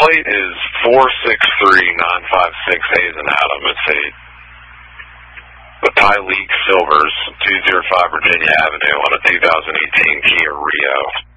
plate is 463956 A as in Adam. It's a Tyleek Silvers, 205 Virginia Avenue on a 2018 Kia Rio.